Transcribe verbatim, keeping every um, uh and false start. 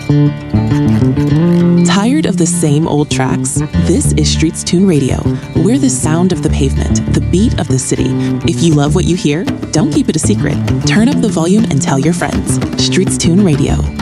Tired of the same old tracks? This is Streets Tune Radio. We're the sound of the pavement, the beat of the city. If you love what you hear, don't keep it a secret. Turn up the volume and tell your friends. Streets Tune Radio.